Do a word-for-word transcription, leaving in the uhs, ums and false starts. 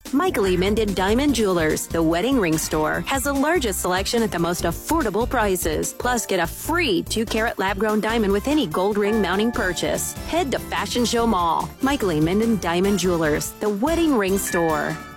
Michael E. Minden Diamond Jewelers, the wedding ring store, has the largest selection at the most affordable prices. Plus, get a free two carat lab-grown diamond with any gold ring mounting purchase. Head to Fashion Show Mall. Michael E. Minden Diamond Jewelers, the wedding ring store.